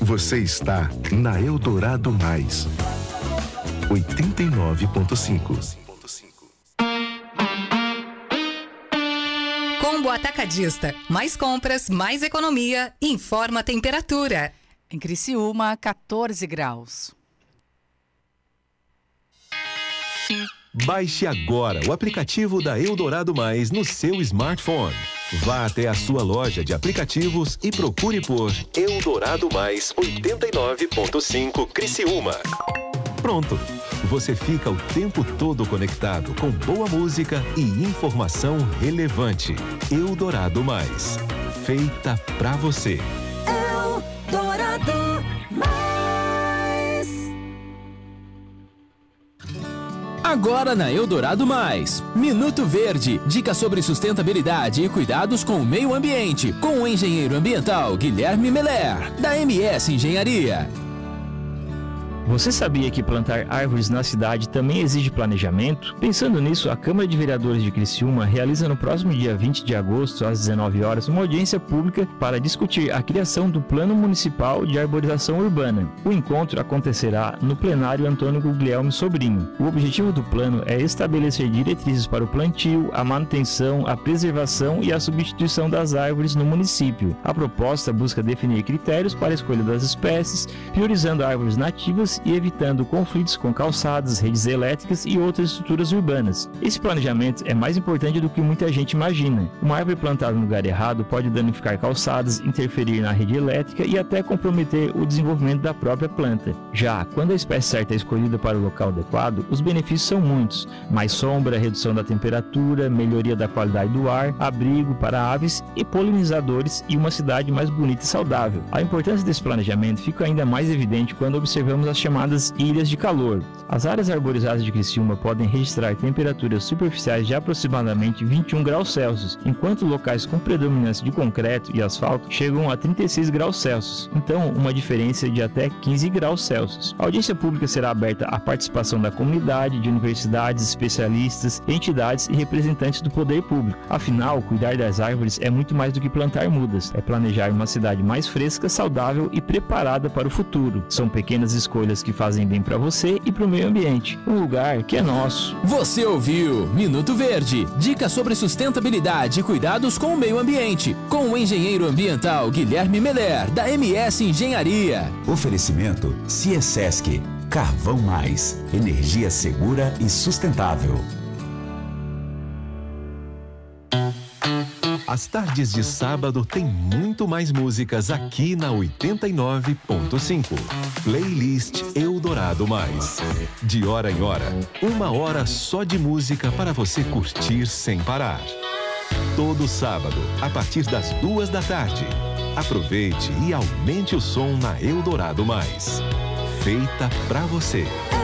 Você está na Eldorado Mais 89.5. Combo Atacadista. Mais compras, mais economia. Informa a temperatura. Em Criciúma, 14 graus. Baixe agora o aplicativo da Eldorado Mais no seu smartphone. Vá até a sua loja de aplicativos e procure por Eldorado Mais 89.5 Criciúma. Pronto! Você fica o tempo todo conectado com boa música e informação relevante. Eldorado Mais. Feita pra você. Eldorado Mais. Agora na Eldorado Mais, Minuto Verde, dicas sobre sustentabilidade e cuidados com o meio ambiente, com o engenheiro ambiental Guilherme Meller, da MS Engenharia. Você sabia que plantar árvores na cidade também exige planejamento? Pensando nisso, a Câmara de Vereadores de Criciúma realiza no próximo dia 20 de agosto, às 19 horas, uma audiência pública para discutir a criação do Plano Municipal de Arborização Urbana. O encontro acontecerá no plenário Antônio Guglielmo Sobrinho. O objetivo do plano é estabelecer diretrizes para o plantio, a manutenção, a preservação e a substituição das árvores no município. A proposta busca definir critérios para a escolha das espécies, priorizando árvores nativas e evitando conflitos com calçadas, redes elétricas e outras estruturas urbanas. Esse planejamento é mais importante do que muita gente imagina. Uma árvore plantada no lugar errado pode danificar calçadas, interferir na rede elétrica e até comprometer o desenvolvimento da própria planta. Já quando a espécie certa é escolhida para o local adequado, os benefícios são muitos: mais sombra, redução da temperatura, melhoria da qualidade do ar, abrigo para aves e polinizadores e uma cidade mais bonita e saudável. A importância desse planejamento fica ainda mais evidente quando observamos as chamadas ilhas de calor. As áreas arborizadas de Criciúma podem registrar temperaturas superficiais de aproximadamente 21 graus Celsius, enquanto locais com predominância de concreto e asfalto chegam a 36 graus Celsius, então uma diferença de até 15 graus Celsius. A audiência pública será aberta à participação da comunidade, de universidades, especialistas, entidades e representantes do poder público. Afinal, cuidar das árvores é muito mais do que plantar mudas, é planejar uma cidade mais fresca, saudável e preparada para o futuro. São pequenas escolhas que fazem bem para você e para o meio ambiente, um lugar que é nosso. Você ouviu Minuto Verde, dicas sobre sustentabilidade e cuidados com o meio ambiente, com o engenheiro ambiental Guilherme Meller, da MS Engenharia. Oferecimento Ciesesc, Carvão Mais, energia segura e sustentável. As tardes de sábado tem muito mais músicas aqui na 89.5. Playlist Eldorado Mais. De hora em hora, 1 hora só de música para você curtir sem parar. Todo sábado, a partir das 2 da tarde. Aproveite e aumente o som na Eldorado Mais. Feita pra você.